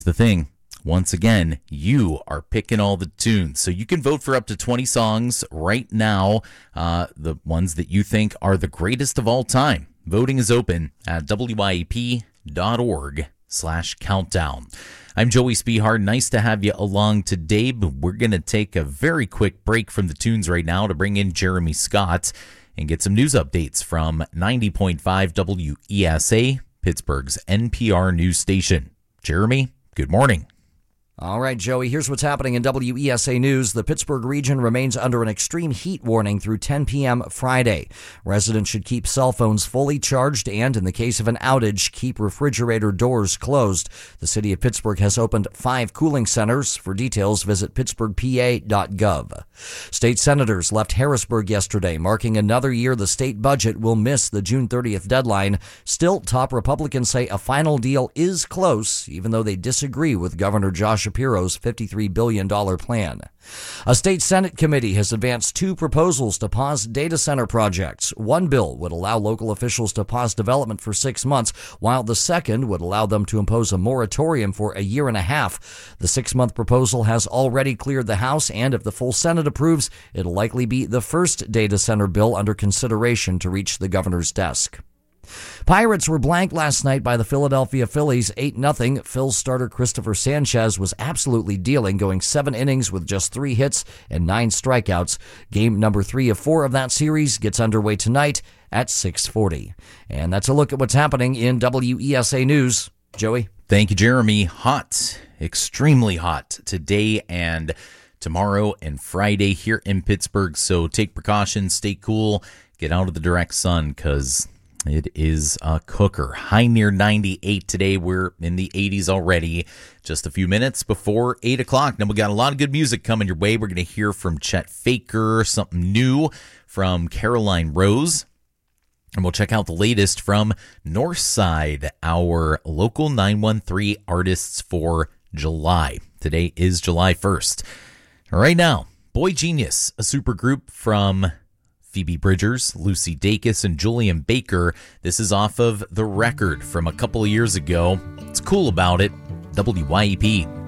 The thing, once again, you are picking all the tunes. So you can vote for up to 20 songs right now, the ones that you think are the greatest of all time. Voting is open at wyep.org/countdown. I'm Joey Spehard. Nice to have you along today, but we're going to take a very quick break from the tunes right now to bring in Jeremy Scott and get some news updates from 90.5 WESA, Pittsburgh's NPR news station. Jeremy, good morning. All right, Joey, here's what's happening in WESA News. The Pittsburgh region remains under an extreme heat warning through 10 p.m. Friday. Residents should keep cell phones fully charged and, in the case of an outage, keep refrigerator doors closed. The city of Pittsburgh has opened 5 cooling centers. For details, visit pittsburghpa.gov. State senators left Harrisburg yesterday, marking another year the state budget will miss the June 30th deadline. Still, top Republicans say a final deal is close, even though they disagree with Governor Josh Shapiro's $53 billion plan. A state Senate committee has advanced 2 proposals to pause data center projects. One bill would allow local officials to pause development for 6 months, while the second would allow them to impose a moratorium for a year and a half. The 6-month proposal has already cleared the House, and if the full Senate approves, it'll likely be the first data center bill under consideration to reach the governor's desk. Pirates were blanked last night by the Philadelphia Phillies 8-0. Phil's starter Christopher Sanchez was absolutely dealing, going 7 innings with just 3 hits and 9 strikeouts. Game number 3 of 4 of that series gets underway tonight at 6:40. And that's a look at what's happening in WESA News. Joey? Thank you, Jeremy. Hot, extremely hot today and tomorrow and Friday here in Pittsburgh. So take precautions, stay cool, get out of the direct sun because it is a cooker. High near 98 today. We're in the 80s already. Just a few minutes before 8 o'clock. Now we got a lot of good music coming your way. We're going to hear from Chet Faker, something new from Caroline Rose. And we'll check out the latest from Northside, our local 913 artists for July. Today is July 1st. Right now, Boy Genius, a supergroup from Phoebe Bridgers, Lucy Dacus, and Julian Baker. This is off of The Record from a couple of years ago. What's cool about it? WYEP.